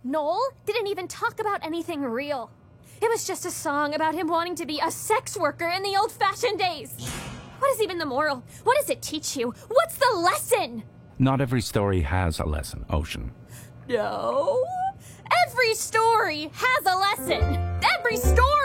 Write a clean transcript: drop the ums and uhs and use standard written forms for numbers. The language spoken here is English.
Noel didn't even talk about anything real. It was just a song about him wanting to be a sex worker in the old-fashioned days. What is even the moral? What does it teach you? What's the lesson? Not every story has a lesson, Ocean. No. Every story has a lesson. Every story!